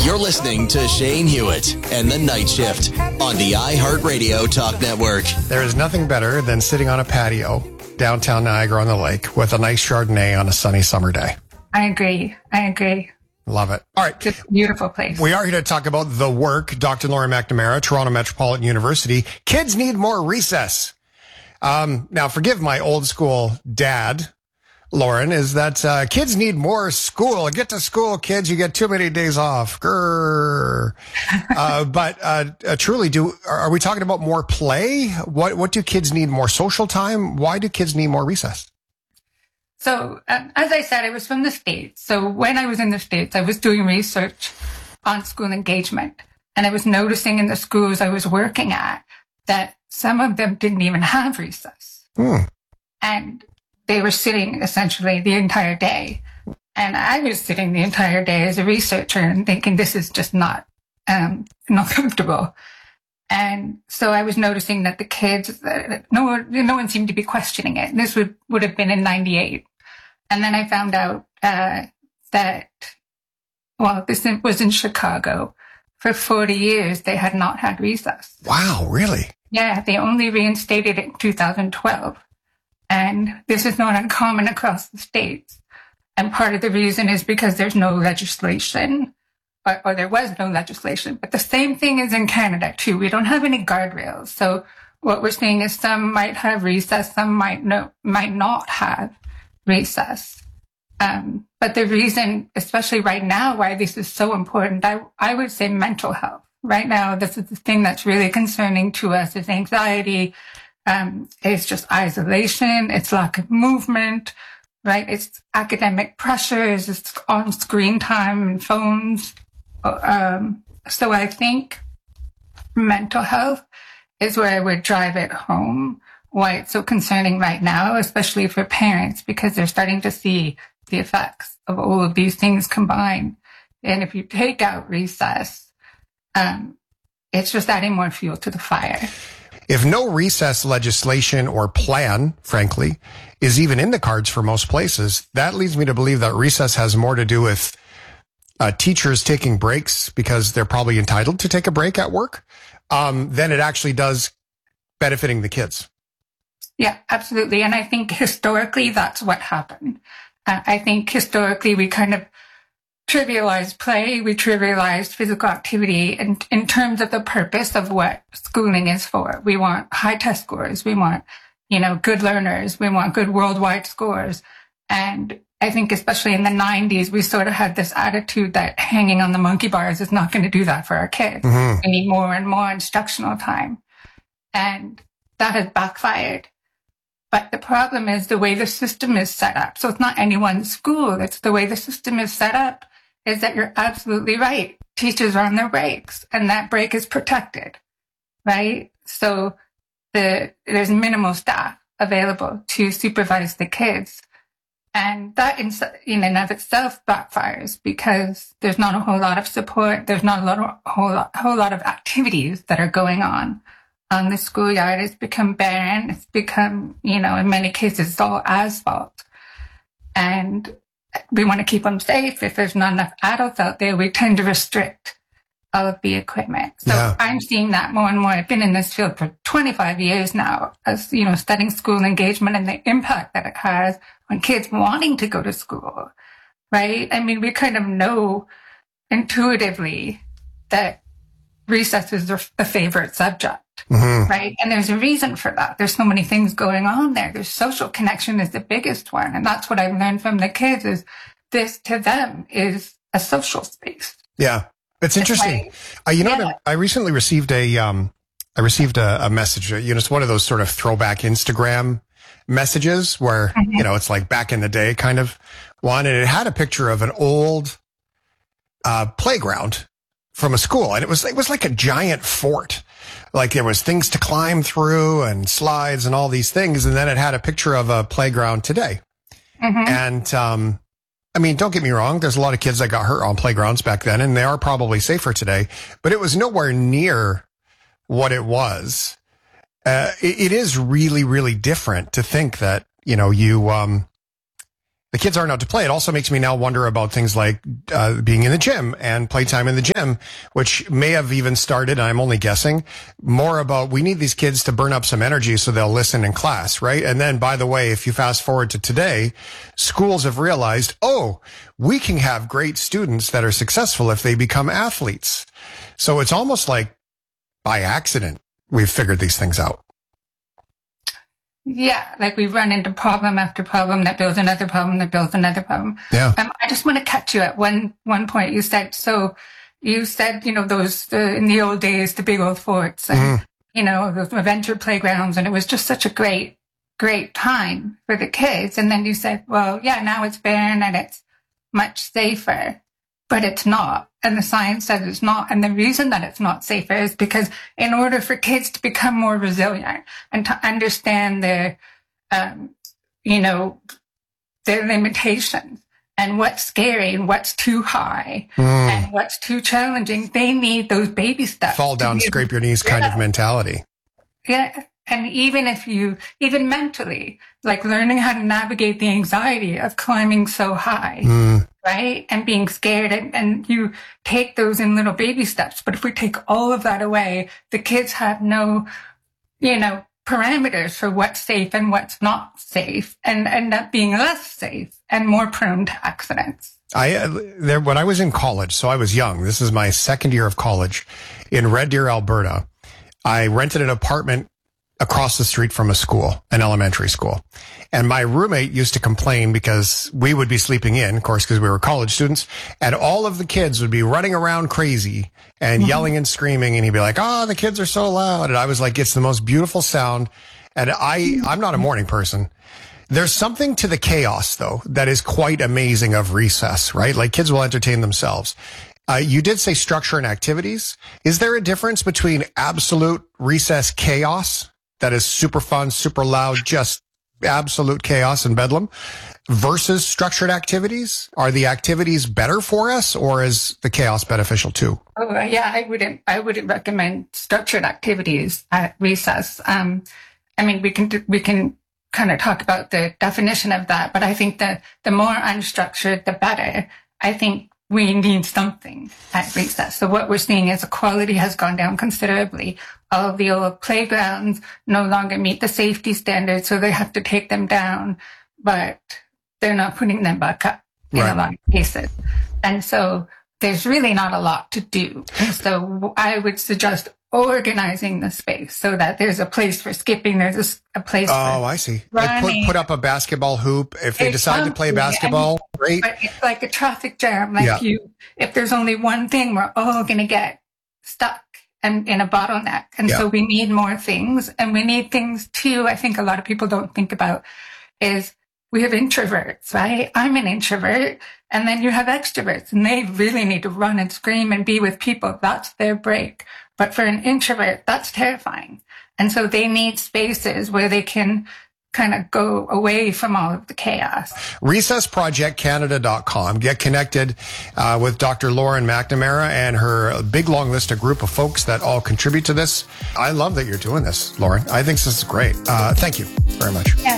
You're listening to Shane Hewitt and the Night Shift on the iHeartRadio Talk Network. There is nothing better than sitting on a patio downtown Niagara-on-the-Lake with a nice Chardonnay on a sunny summer day. I agree. Love it. All right. It's a beautiful place. We are here to talk about the work. Dr. Lauren McNamara, Toronto Metropolitan University. Kids need more recess. Now, forgive my old school dad, Lauren, is that kids need more school. Get to school, kids. You get too many days off. Grrr. But truly, are we talking about more play? What do kids need more social time? Why do kids need more recess? So, as I said, I was from the States. So when I was in the States, I was doing research on school engagement. And I was noticing in the schools I was working at that some of them didn't even have recess. And they were sitting essentially the entire day. And I was sitting the entire day as a researcher and thinking this is just not comfortable. And so I was noticing that the kids, no one seemed to be questioning it. This would have been in 98. And then I found out that this was in Chicago. For 40 years, they had not had recess. Wow, really? Yeah, they only reinstated it in 2012. And this is not uncommon across the states. And part of the reason is because there's no legislation, or there was no legislation. But the same thing is in Canada, too. We don't have any guardrails. So what we're seeing is some might have recess, some might not have recess. But the reason, especially right now, why this is so important, I would say mental health. Right now, this is the thing that's really concerning to us is anxiety. It's just isolation. It's lack of movement, right? It's academic pressures. It's on screen time and phones. So I think mental health is where I would drive it home. Why it's so concerning right now, especially for parents, because they're starting to see the effects of all of these things combined. And if you take out recess, it's just adding more fuel to the fire. If no recess legislation or plan, frankly, is even in the cards for most places, that leads me to believe that recess has more to do with teachers taking breaks because they're probably entitled to take a break at work than it actually does benefiting the kids. Yeah, absolutely. And I think historically, that's what happened. I think historically, we kind of trivialized play. We trivialized physical activity in terms of the purpose of what schooling is for. We want high test scores. We want, good learners. We want good worldwide scores. And I think especially in the 90s, we sort of had this attitude that hanging on the monkey bars is not going to do that for our kids. Mm-hmm. We need more and more instructional time. And that has backfired. But the problem is the way the system is set up. So it's not any one school. It's the way the system is set up is that you're absolutely right. Teachers are on their breaks and that break is protected, right? So there's minimal staff available to supervise the kids. And that in and of itself backfires because there's not a whole lot of support. There's not a whole lot of activities that are going on the schoolyard. It's become barren. It's become, in many cases, it's all asphalt. And we want to keep them safe. If there's not enough adults out there, we tend to restrict all of the equipment. So yeah. I'm seeing that more and more. I've been in this field for 25 years now, as studying school engagement and the impact that it has on kids wanting to go to school, right? I mean, we kind of know intuitively that recess is the favorite subject, mm-hmm. right? And there's a reason for that. There's so many things going on there. There's social connection is the biggest one. And that's what I've learned from the kids is this to them is a social space. Yeah. It's interesting. I recently received a message, it's one of those sort of throwback Instagram messages where, mm-hmm. It's like back in the day kind of one. And it had a picture of an old, playground from a school. And it was like a giant fort. Like there was things to climb through and slides and all these things. And then it had a picture of a playground today. Mm-hmm. And, don't get me wrong. There's a lot of kids that got hurt on playgrounds back then, and they are probably safer today, but it was nowhere near what it was. It is really, really different to think that, the kids aren't out to play. It also makes me now wonder about things like being in the gym and playtime in the gym, which may have even started, I'm only guessing, more about we need these kids to burn up some energy so they'll listen in class, right? And then, by the way, if you fast forward to today, schools have realized, oh, we can have great students that are successful if they become athletes. So it's almost like by accident we've figured these things out. Yeah, like we run into problem after problem that builds another problem that builds another problem. Yeah. I just want to catch you at one point. You said, those, in the old days, the big old forts and, those adventure playgrounds. And it was just such a great time for the kids. And then you said, well, yeah, now it's barren and it's much safer, but it's not. And the science says it's not. And the reason that it's not safer is because in order for kids to become more resilient and to understand their limitations and what's scary and what's too high and what's too challenging, they need those baby steps. Fall down, scrape your knees kind of mentality. Yeah. And even mentally, like learning how to navigate the anxiety of climbing so high, right? And being scared, and you take those in little baby steps. But if we take all of that away, the kids have no, parameters for what's safe and what's not safe, and end up being less safe and more prone to accidents. When I was in college, so I was young, this is my second year of college in Red Deer, Alberta, I rented an apartment across the street from a school, an elementary school. And my roommate used to complain because we would be sleeping in, of course, because we were college students, and all of the kids would be running around crazy and yelling and screaming. And he'd be like, oh, the kids are so loud. And I was like, it's the most beautiful sound. And I'm not a morning person. There's something to the chaos, though, that is quite amazing of recess, right? Like kids will entertain themselves. You did say structure and activities. Is there a difference between absolute recess chaos that is super fun, super loud, just absolute chaos and bedlam versus structured activities? Are the activities better for us, or is the chaos beneficial too? Oh, yeah, I wouldn't recommend structured activities at recess. We can kind of talk about the definition of that, but I think that the more unstructured, the better. I think we need something at recess. So what we're seeing is the quality has gone down considerably. All of the old playgrounds no longer meet the safety standards, so they have to take them down, but they're not putting them back up in a lot of cases. And so there's really not a lot to do. And so I would suggest organizing the space so that there's a place for skipping, there's a place for I see. Like put up a basketball hoop. If they decide to play basketball, great. But it's like a traffic jam. If there's only one thing, we're all going to get stuck and in a bottleneck. And so we need more things. And we need things too, I think a lot of people don't think about, is we have introverts, right? I'm an introvert. And then you have extroverts, and they really need to run and scream and be with people. That's their break. But for an introvert, that's terrifying. And so they need spaces where they can kind of go away from all of the chaos. RecessProjectCanada.com. Get connected with Dr. Lauren McNamara and her big, long list of group of folks that all contribute to this. I love that you're doing this, Lauren. I think this is great. Thank you very much. Yeah.